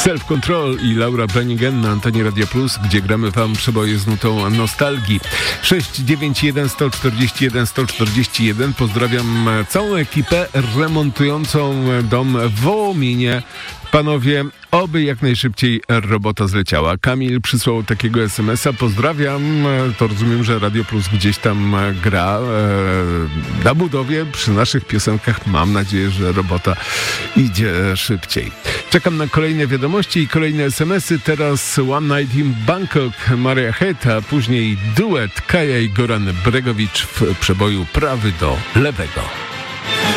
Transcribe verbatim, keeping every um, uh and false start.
Self Control i Laura Branigan na antenie Radia Plus, gdzie gramy wam przeboje z nutą nostalgii. sześć dziewięć jeden, jeden cztery jeden, jeden cztery jeden. Pozdrawiam całą ekipę remontującą dom w Wołominie. Panowie, oby jak najszybciej robota zleciała. Kamil przysłał takiego es em es a. Pozdrawiam. To rozumiem, że Radio Plus gdzieś tam gra e, na budowie przy naszych piosenkach. Mam nadzieję, że robota idzie szybciej. Czekam na kolejne wiadomości i kolejne es em esy. Teraz One Night in Bangkok, Maria Head, a później duet Kaja i Goran Bregowicz w przeboju Prawy do Lewego.